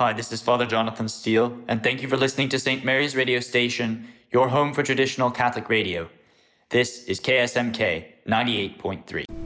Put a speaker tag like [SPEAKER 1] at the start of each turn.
[SPEAKER 1] Hi, this is Father Jonathan Steele, and thank you for listening to St. Mary's Radio Station, your home for traditional Catholic radio. This is KSMK 98.3.